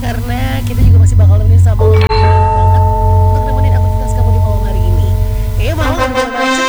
karena kita juga masih bakal nemenin sama banget untuk nemenin aktivitas kamu di malam hari ini. Kayaknya malam udah mulai macet